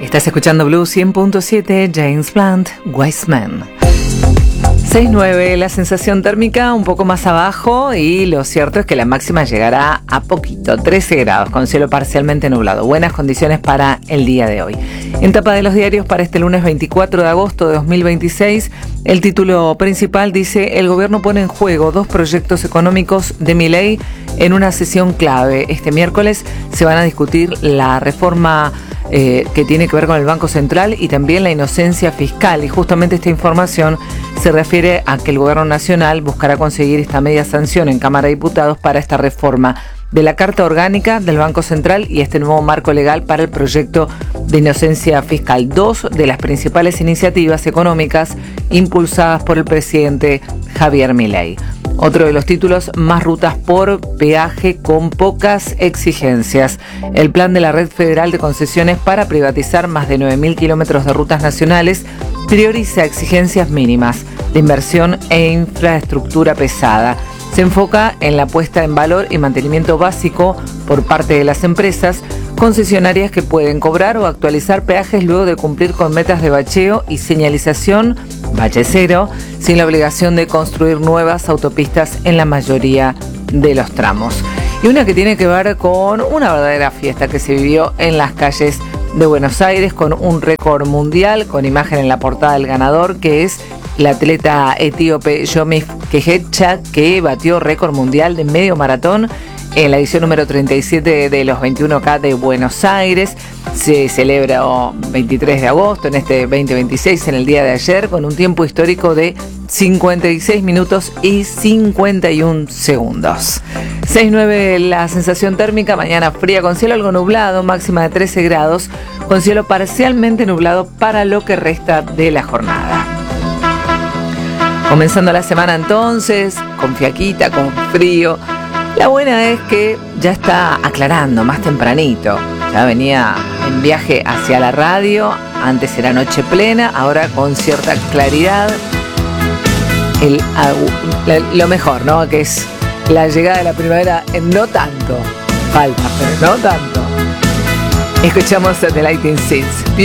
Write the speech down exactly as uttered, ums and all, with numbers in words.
Estás escuchando Blue cien punto siete, James Blunt, Wise Man. seis nueve, la sensación térmica un poco más abajo y lo cierto es que la máxima llegará a poquito, trece grados, con cielo parcialmente nublado. Buenas condiciones para el día de hoy. En tapa de los diarios para este lunes veinticuatro de agosto de dos mil veintiséis, el título principal dice: el gobierno pone en juego dos proyectos económicos de Milei en una sesión clave. Este miércoles se van a discutir la reforma Eh, que tiene que ver con el Banco Central y también la inocencia fiscal, y justamente esta información se refiere a que el gobierno nacional buscará conseguir esta media sanción en Cámara de Diputados para esta reforma de la Carta Orgánica del Banco Central y este nuevo marco legal para el proyecto de inocencia fiscal, dos de las principales iniciativas económicas impulsadas por el presidente Javier Milei. Otro de los títulos: más rutas por peaje con pocas exigencias. El plan de la Red Federal de Concesiones para privatizar más de nueve mil kilómetros de rutas nacionales prioriza exigencias mínimas de inversión e infraestructura pesada. Se enfoca en la puesta en valor y mantenimiento básico por parte de las empresas concesionarias que pueden cobrar o actualizar peajes luego de cumplir con metas de bacheo y señalización bache cero, sin la obligación de construir nuevas autopistas en la mayoría de los tramos. Y una que tiene que ver con una verdadera fiesta que se vivió en las calles de Buenos Aires, con un récord mundial, con imagen en la portada del ganador, que es la atleta etíope Yomi Kejecha, que batió récord mundial de medio maratón en la edición número treinta y siete de los veintiuno K de Buenos Aires. Se celebra veintitrés de agosto en este veinte veintiséis, en el día de ayer, con un tiempo histórico de cincuenta y seis minutos y cincuenta y un segundos. seis nueve la sensación térmica, mañana fría con cielo algo nublado, máxima de trece grados, con cielo parcialmente nublado para lo que resta de la jornada. Comenzando la semana entonces, con fiaquita, con frío. La buena es que ya está aclarando más tempranito. Ya venía en viaje hacia la radio, antes era noche plena, ahora con cierta claridad. El, lo mejor, ¿no? Que es la llegada de la primavera, en no tanto. Falta, pero no tanto. Escuchamos The Lightning Seeds.